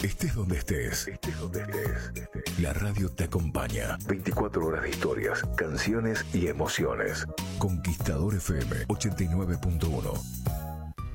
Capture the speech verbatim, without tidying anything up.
Estés donde estés. Estés donde estés. La radio te acompaña. veinticuatro horas de historias, canciones y emociones. Conquistador F M ochenta y nueve punto uno.